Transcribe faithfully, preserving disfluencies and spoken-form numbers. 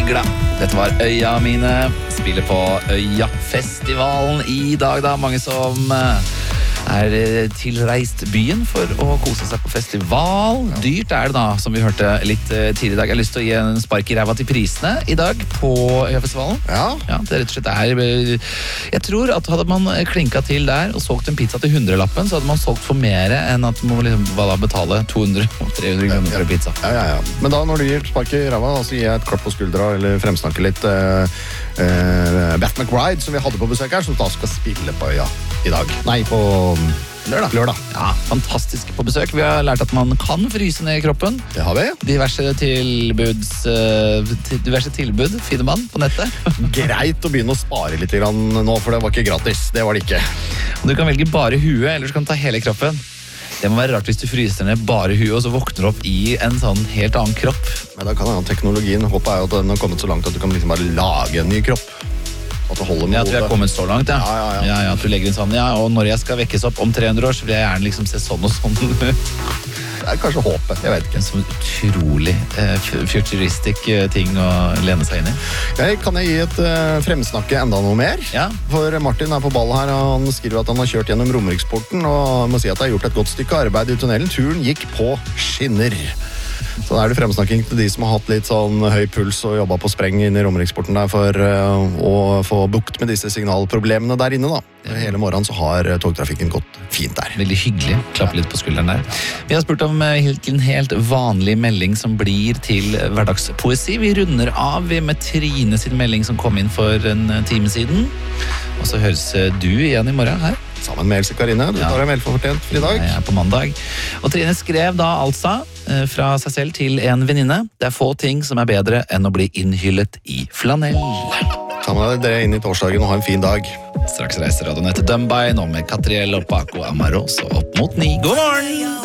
bygla. Dette var Øya mine. Spiller på Øyafestivalen i dag, da. Mange som er tilreist byen for å kose seg på festival. Dyrt er det da, som vi hørte litt tidligere i dag. Jeg har lyst til å gi en spark i ræva til prisene i dag på Øyafestivalen. Ja. Ja, det rett og slett er... Jeg tror at hadde man klinket til der og solgt en pizza til hundrelappen, så hadde man solgt for mer enn at man må liksom, hva da, betale to hundre og tre hundre kroner for en pizza. Ja, ja, ja. Men da når du gir spark i ræva, så gir jeg et klapp på skuldra, eller fremsnakker litt uh, uh, Beth McBride, som vi hadde på besøk her, som da skal spille på Øya i dag. Nei, på lørdag. lørdag. Ja, fantastisk på besøk. Vi har lært at man kan fryse ned i kroppen. Det har vi. Diverse tilbuds, uh, diverse tilbud finner man på nettet. Greit å begynne å spare litt grann nå, for det var ikke gratis. Det var det ikke. Du kan velge bare huet, eller så kan du ta hele kroppen. Det må være rart hvis du fryser ned bare huet, og så våkner du opp i en sånn helt annen kropp. Men da kan jeg ha teknologien. Håpet er jo at den har kommet så langt at du kan liksom bare lage en ny kropp. At det holder med Ja, at vi har kommet så langt, ja. Ja, ja, ja. Ja, ja, at du legger inn sånn, ja, og når jeg skal vekkes opp om tre hundre år, så vil jeg gjerne liksom se sånn og sånn. Det er kanskje håpet, jeg vet ikke. En sånn utrolig uh, futuristisk uh, ting å lene seg inn i. Jeg, kan jeg gi et uh, fremsnakke enda noe mer? Ja. For Martin er på ball her, og han skriver at han har kjørt gjennom Romeriksporten, og jeg må si at det har gjort et godt stykke arbeid i tunnelen. Turen gikk på skinner. Så da er det fremsnakking til de som har hatt litt sånn høy puls og jobbet på spreng inn i Romeriksporten der for uh, å få bukt med disse signalproblemene der inne da. Hele morgenen så har togtrafikken gått fint der. Veldig hyggelig. Klappe litt på skulderen der. Vi har spurt om en helt vanlig melding som blir til hverdagspoesi. Vi runder av med Trine sin melding som kom inn for en time siden. Og så høres du igjen i morgen her. Sammen med Else Karine. Du tar en velfortjent fri dag. Jeg er på mandag. Og Trine skrev da altså fra seg selv til en venninne: det er få ting som er bedre enn å bli innhyllet i flanell. Ta med dere inn i torsdagen og ha en fin dag. Straks reiser radioen etter Dunby, nå med Catriel og Paco Amaroso opp mot ni. God morgen!